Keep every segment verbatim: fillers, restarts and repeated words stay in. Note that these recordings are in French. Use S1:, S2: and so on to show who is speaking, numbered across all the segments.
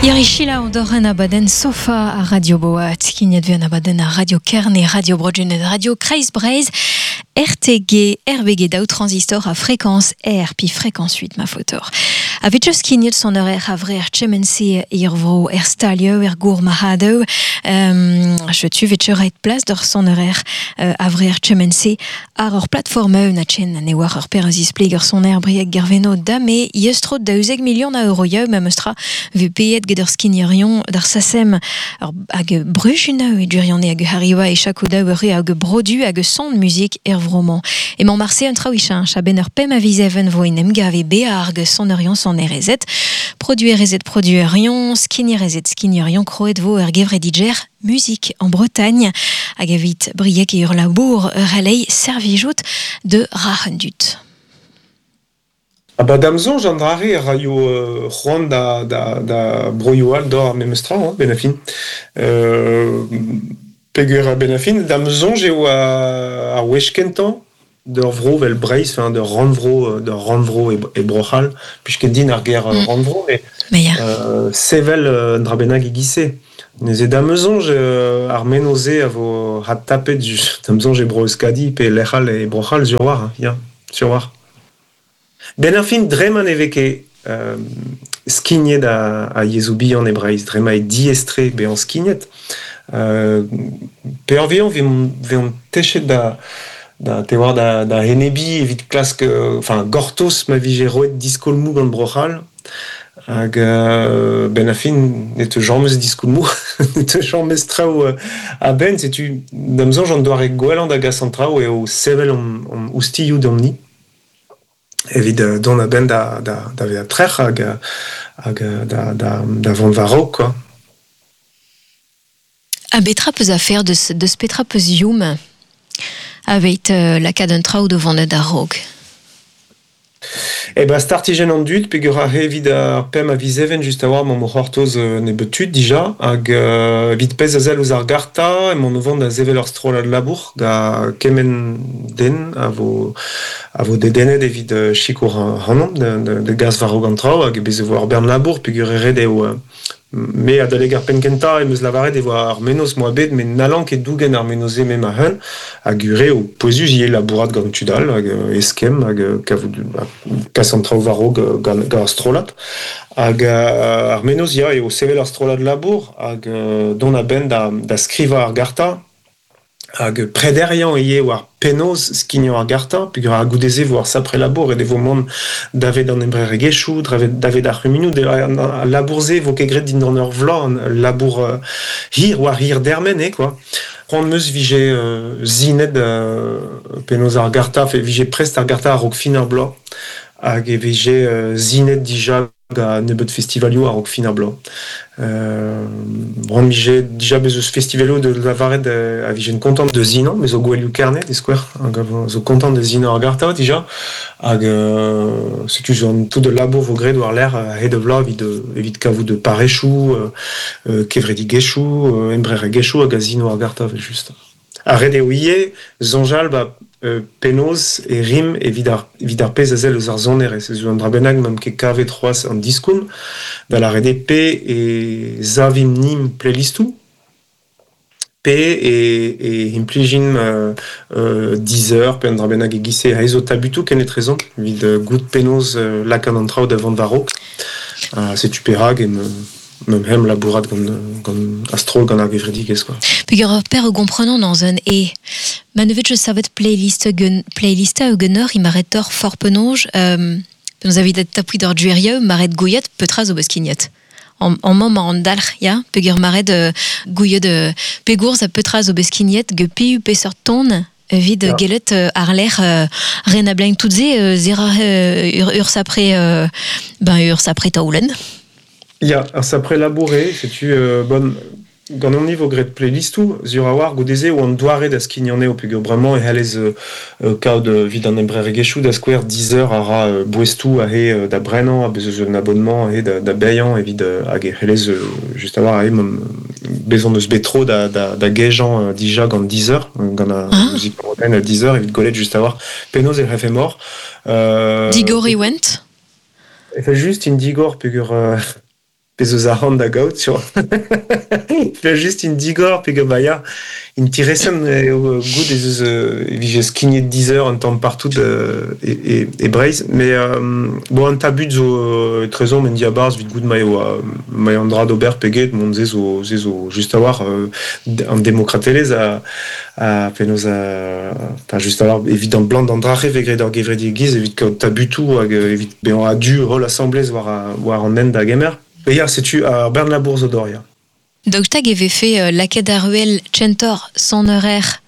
S1: Irishila odoren abaden sofa a Radio Boat, kinet ven abaden a Radio Kerne, Radio Brogenet, Radio Kreisbreis, R T G, R B G daou transistor a fréquence R, puis fréquence huit ma photor. Avec just kinet son horaire a vrai chemensi irvro er stalio er gour mahado, je tu vetcher rait place d'or son horaire a vrai chemensi ar or plateforme na chen ne war or perazis pleger son air brieg gerveno dame yestro daouzeg million a euro yeu memestra vu payet geder skinirion dar sasem hag brujuna e durione hag hariwa e chakoda eure hag brodu hag son musique er vroman et mon marse un trawishan chabener pem aviseven vo inem gave be hag sonerion son erezet produit erezet produit erion skinny erezet skinny erion croet vo er gevre diger musique en Bretagne hag evit briek e ur labour relay servijout de Rahendut.
S2: Ah bah damzon jandrare raio euh, Juan da da da broioal d'or memestra hein, benafin euh, peguera benafin damzon j'ai a a weshkentan de vro vel breis enfin de ranvro de ranvro et, et brochal puisque din ar guerre mm. ranvro mais,
S1: mais yeah.
S2: euh, sevel euh, drabena gigisse nez e damzon je armenose a vo hat tapet damzon j'ai broeskadi pe lechal et brochal sur war hein, ya sur war. Benafin dreman eveke euh, skignet a, a Yezubi en hébraïs, drema e diestre be en skignet. Euh, pe orvion veon techet da, da te war da, da henebi evit klask, enfin gortos ma vige roet diskolmou gant brochal. Hag euh, benafin ne te jammes diskolmou, ne te jammes trao euh, a ben, setu damzan j'en doare gwelant da gasantrao e o sevel om, om oustillou domni. Evit don a ben da da da ve a trech hag hag da da da vont varok quoi.
S1: A betra peus a faire de de spetra peus youm avec euh, la cadre trao devant le darog.
S2: Eh ben startigen an dut pegura evit a pem a viseven just a war mon hortoz euh, ne betut déjà hag euh, vit pez a zel ouz ar garta e mon novant da zevel ar strola de labour da kemen den a vo a vo dedenet evit uh, chikour hanom de, de, de gaz varog an trao hag e bez evo ar bern labour pegura red eo uh, me a daleg ar penkenta e meus lavaret evo ar menos moa bet men nalan ket dougen ar menoze mem a hun hag ure o poezus ie labourat gant tudal hag uh, eskem hag uh, kavou kasan trao varog uh, gant ar strolat hag uh, ar menoz ya eo sevel ar strolat labour hag uh, don a ben da, da skriva ar garta hag prederian ie war penoz skignon ar garta peogwir ar goudeze vo ar sapre labour e devo mont davet an embre regechou davet ar ruminou de a labourze vo kegret din an ur vlan labour uh, hir war hir dermen e quoi prend meus vije uh, zinet uh, penoz ar garta fe vije prest ar garta ar rok fin ar bla hag e vije uh, zinet dija da nebet festivalio a rok fin ar bla. Euh, bon, j'ai déjà besoin de festivalio de lavaret a vigen content de zinan, mais au gwelioù kernet des square, zo content de zinan ar garta déjà, hag euh, c'est tu genre tout de labo vo gred war l'air head of love de evit kavou de parechou, euh, kevredi gechou, embrere gechou hag zino ar garta juste. Arrête de ouiller, zonjal ba Euh, penoz et rim et vidar vidar pez azel eus ar zonere c'est un drabenag même ke kave trois en diskoun da la rede p et zavim nim playlistou p et et implijin euh, euh, dix heures pe un drabenag e gisse a ezo tabutou kenet rezon vid gout penoz euh, lakan an trao davant varok uh, c'est tu perag et me même hem labourat gant gant astrol gant ar gevredigez quoi.
S1: Peogwir per o gomprenan dans un e. Ma nevet je savet playlist gun playlist a gunner i maret tor for penonj euh nous avid tapouid d'or duerieu maret goyet peutraz o beskignet. En en moment en dalr ya peogwir maret euh, goyet de pegourz a peutraz o beskignet ge pu peseur ton vid yeah. Gelet euh, ar l'air euh, ren a blañ toutze euh, zera euh, ur, ur sapre euh, ben ur sapre taoulen.
S2: Ya, ar sapre labouré, c'est-tu euh, bonne gant an niveau gret playlistou sur a war goudeze ou an doare da skignane o peogwir bremañ e halez euh, euh, kaout euh, vid an embre regechou da skouer dix heures a ra euh, bouestou a he euh, da brennan a bezeu un abonnement a he da, da beyan evit euh, hag e halez euh, just a war a he mom bezon eus betro da, da, da gejan euh, dija gant dix heures gant a ah. musique moderne a dix heures evit golet just a war penoz e refe mor euh,
S1: Digor e went
S2: e fa just in digor peogwir euh, pesos a hand da gaut, tu vois. Il fait juste une digor, puis que bah, ya, une tiresson au goût des euh, j'ai skinné de dix heures en temps partout de, et, et, et braise. Mais, euh, bon, un tabu de trésor, mais diabars, vite goût de maillot, maillandra d'Aubert, peguet, mon zézo, zézo, juste à voir, euh, en démocratélés, à, à, penos à, enfin, juste à voir, évidemment, blanc d'andrare, vegre d'or gevre d'iguiz, évite que tabu tout, évite, ben, on a dû, rôle assemblée, voir, voir en end à gamer. Et hier, c'est-tu à Berne la Bourse d'Oria.
S1: Donc, tu avais fait euh, la quai d'Aruel, Chentor, son horaire.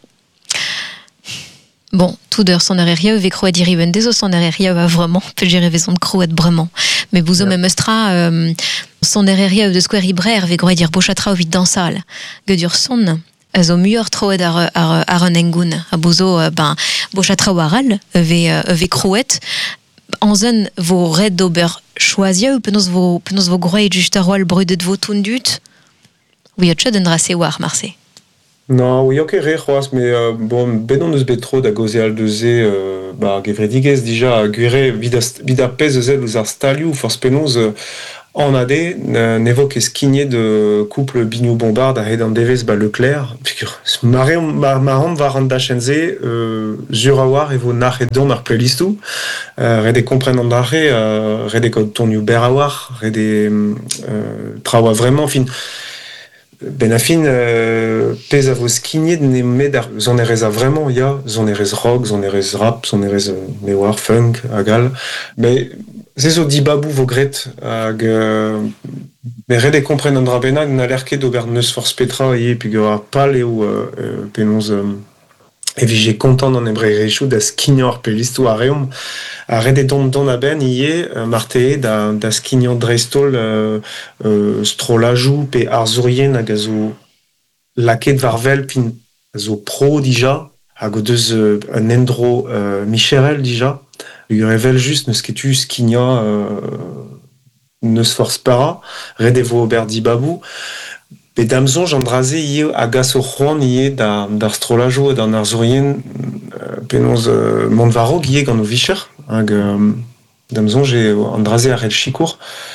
S1: Bon, tout d'heure, son horaire, il y a eu croix d'Iriven, des son horaire, il y a vraiment, peut gérer raison de croix de vraiment. Mais vous, même Mestra, euh, son horaire, il y a de square ibraire, avec croix dire Bouchatra au vide dans salle. Que dur son, au meilleur trop d'ar Arenengun, à Bouzo, ben, Bouchatra ou Aral, avec croix. En zen, vos raids d'Auber choisir, ou penos vos, penos vos groix et juste à roi le bruit de vos tundut. Oui, il y a de drasser war, Marseille.
S2: Non, oui, ok, réchoas, mais euh, bon, ben on se trop da gozé al deuxé, euh, bah, gevredigues, déjà, guéré, vida pèse zel aux arstaliou, force penos, euh, en adé, n'évoque esquigné de couple bignou bombard à Redan Deves, bah, Leclerc, puisque maré, marron va rendre chenze, euh, jurawar et vos nar et don mar playlistou, euh, redé comprennent d'arre, euh, redé code ton you berawar, redé, euh, trawa vraiment, fin, Benafin, euh, pèse à vos skinniers de médar, zon erez a vraiment, ya, zon erez rock, zon erez rap, zon erez mewar, funk, agal, mais c'est zo di babou vos gret, hag, euh, mais redé comprennent andra benag, n'a l'air ket d'ober neus force petra, et puis gora pal et ou, euh, penons, euh, et puis j'ai content d'en hébreu réchou da skignor pe l'histoire reum a redé don don a ben yé euh, marté da da skignor drestol euh, euh, strolajou pe arzourien a gazo laket varvel pin zo pro déjà a go deus euh, un endro euh, Micherel déjà lui révèle juste ne ce que tu skignor euh, ne se force pas redé vo berdi babou. Et damzon j'andraze yé a gaso juan yé da d'arstrolajo d'un arzurien euh, penons euh, Montvaro yé gant o vicher hag euh, damzon j'ai andraze a rel chikour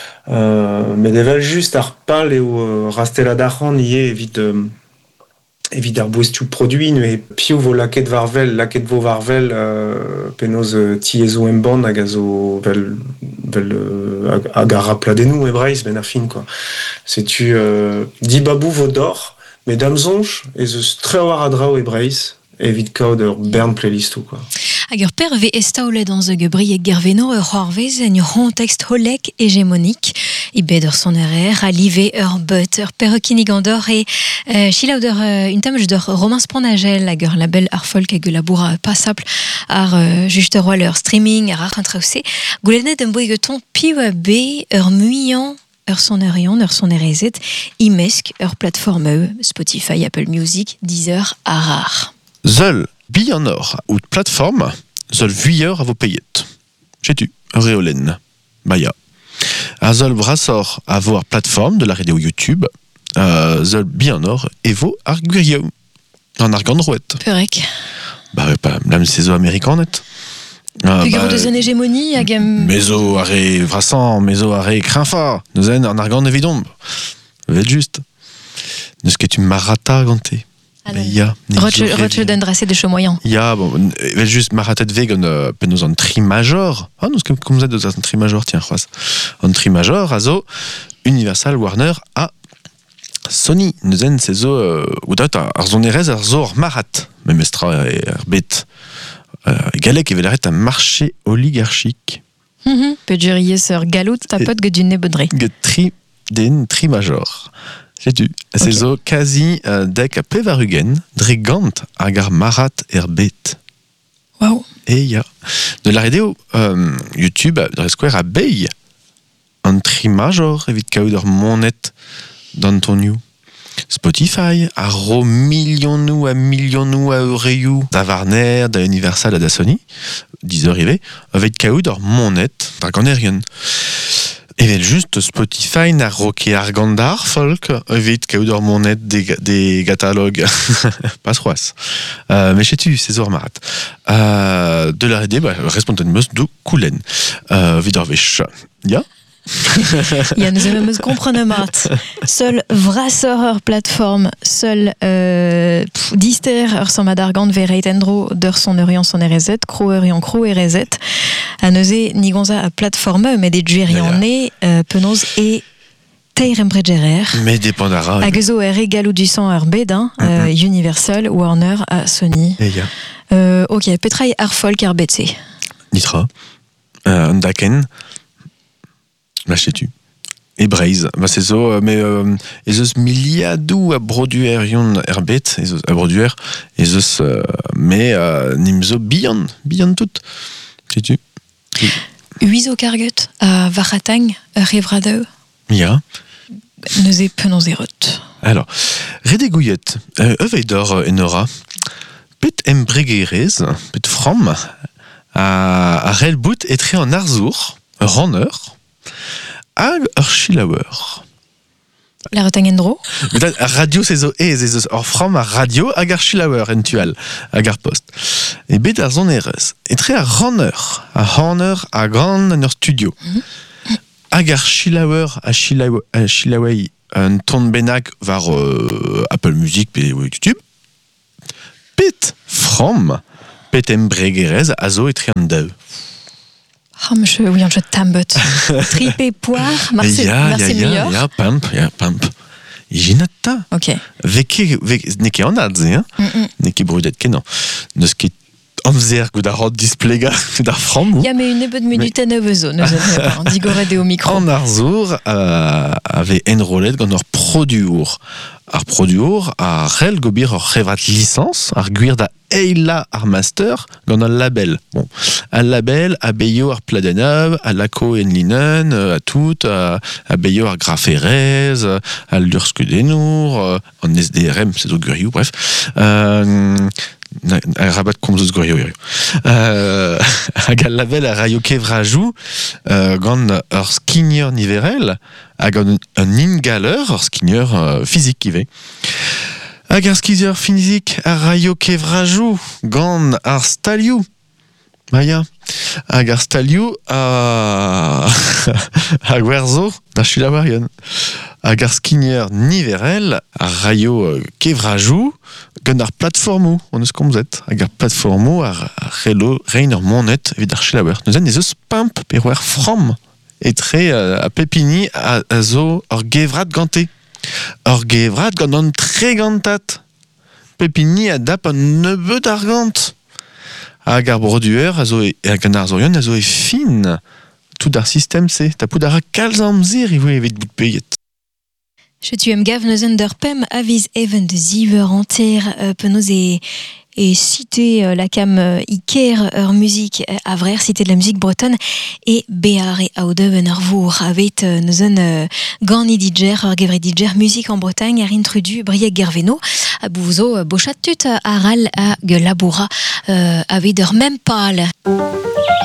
S2: euh, mais devel juste ar pal et o rastela d'arran yé évite euh, évite ar bouestiu produit et piou vo laket varvel laket vo varvel euh, penons euh, tiezo emban hag a zo vel vel euh, hag a rapladenou e breiz ben ar fin quoi. C'est-tu euh, di babou vo d'or, mais damzonch, et ze trewar a drao e breiz, evit kao d'ur bern playlist ou quoi.
S1: Hag ur per ve estaoulet dans ur gebrieg gerveno ur c'hoarvez en ur contexte holek hégémonique, i bet ur son erer, a live ur but, ur per kinigandor e euh, chilaou d'ur euh, une tamj d'ur Romain Spronagel hag ur label ar folk hag ur labour pas simple ar euh, juste roi leur streaming ar ar intraouse, goulennet un boegeton piou a be ur muian ur son erion, ur son erezet, imesk ur plateforme Spotify, Apple Music, Deezer, a rar.
S3: Zeul bihanor ou plateforme, zeul vuilleur à vos payettes. J'ai-tu, réolen, Maya. A zeul brassor à vos plateforme de la radio YouTube, euh, zeul bihanor et vos argurio. En argan rouette.
S1: Perek.
S3: Bah ouais, pas, la saison américaine net.
S1: Ah, plus gros bah, de hégémonie, hag
S3: Meso arrêt vrassant, meso arrêt crinfa, nous en en argan évidemment. Vous êtes juste. Ne ce que tu marata ganté.
S1: Il y a. Roche d'endrassé de chez moyen.
S3: Il y a, bon, juste marata de vegan, peut nous en tri major. Ah, nous, comme vous êtes dans un tri major, tiens, crois. En tri major, azo, Universal Warner à Sony. Nous en ces zo, ou d'autres, arzonerez, arzor marat. Même estra et arbet. Euh, Galek avait l'arrêt un marché oligarchique.
S1: Mm-hmm. Peut dire sur galop ta pote que du nebodré.
S3: Que tri den tri major. J'ai tu. C'est zo quasi euh, dec a pevarugen drigant agar marat erbet.
S1: Wow.
S3: Et il y a de la radio euh, YouTube de Square à Bay un tri major évite kauder monet d'Antonio. Spotify, à ro million nous à million nous à Eureu, da Warner, da Universal, da Sony, dix heures arrivé, avec Kaoud, Monet, Dragonerian. Et bien juste Spotify n'a rocké Argandar, folk, avec Kaoud, Monet, des, des catalogues, pas trop. Euh, mais chez tu, c'est Zormarat. Euh, de la R D, bah, responsable de Koulen. Euh, Vidorvich. Ya?
S1: Ja, nous avons comprendre mat. Seul vrasser ur plateforme, seul euh, dister ur somma d'argant verreit endro d'ur son eurian son erezet, cro eurian cro erezet, a neuze nigonza a plateforme, mais des djurian ne, euh, penoz et teir embregerer.
S3: Mais dépendara.
S1: Hag ezo er egalou du sang ur bedin, mm -hmm. euh, Universal, Warner, a Sony.
S3: Et ya.
S1: Euh, ok, petrai ar folk ar betse.
S3: Nitra. Euh, Ndaken. M'achètes-tu? Et Braise, bah c'est ça, mais euh, esos miliadou a broduer yon erbet, esos a broduer, esos, euh, mais euh, nimzo bihan, bihan tout, sais-tu?
S1: Huizo karget a varatang revradeu.
S3: Ja.
S1: Neuze penons erot.
S3: Alors, redegouillet, euh, eveidor enora, pet embregerez, pet from, a, a relbout etre en arzour, runner, hag ur chilauer.
S1: La retangendro.
S3: Radio sezo ez ez or from a radio hag ar chilauer entual hag ar post. E bet ar zon erez. Etre a runner, a runner a grand an ur studio. Mm-hmm. Hag ar chilauer a chilauei un ton bennak var uh, Apple Music pe YouTube. Pet from pet embregerez a zo etre an daou.
S1: Ah, monsieur, oui, on jette tambot. Tripé poire, Marcel,
S3: ja,
S1: Marcel
S3: ja,
S1: Millor.
S3: Ja, ja, pamp, ja, pamp. Ginata.
S1: Ok.
S3: Veke, veke, neke an adze, hein? Mm -mm. Neke brudet kenan. Neus ket amzer gouda rod displega, gouda fram.
S1: Ja, mais une ebet minute à neuf zo, nous avons dit gorede au micro.
S3: En arzour, euh, avait enrolet gant ur produour. Ar produour, a rel gobir ur revrat licence, ar gwir da eila ar master gant un label. Bon, un label a beio ar pladeneuve, a lako en linen, a tout, a, a beio ar graferez, a l'urskudenour, en S D R M, c'est au guriou, bref. Euh, a rabat komzout guriou. Euh, hag al label a raio kevrajou, euh, gant ur skinner niverel, hag un, un ingaler, ur skinner euh, physique kive. Hag ar skizer physique a raio kevrajou, gant ar stalioù. Maia. Hag ar stalioù a... a gwerzo da chilawarion. Hag ar skinner niverel a raio euh, kevrajou, gant ar plateformou, on eus komzet. Hag ar plateformou a relo rein ur monet evit ar chilawer. Neuzen ez eus pamp per wer from etre uh, a pepini a, a zo ur gevrat gante. Ur gevrat gant an tre gantat. Pepini a dap an nebeut ar gant. Hag ar broduer a zo e, hag an ar zorion a zo e fin. Tout ar système se. Ta poud ar a kalz amzir i voe evit bout peiet.
S1: Je tu em gav neuzen d'ur pem aviz even de ziver anter euh, penoz e, e cité euh, la cam euh, iker ur musique euh, a vrer, cité de la musique bretonne et bear et aodeven ur vour avet euh, neuzen euh, gant i diger ur gevre diger musique en Bretagne ar intrudu Brieg Gerveno a bouzo euh, bochat tut a ral a laboura euh, avet ur mem pal.